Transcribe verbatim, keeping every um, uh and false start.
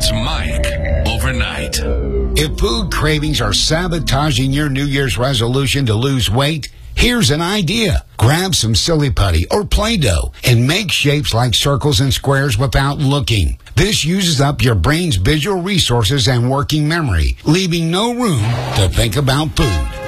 It's Mike Overnight. If food cravings are sabotaging your New Year's resolution to lose weight, here's an idea. Grab some Silly Putty or Play-Doh and make shapes like circles and squares without looking. This uses up your brain's visual resources and working memory, leaving no room to think about food.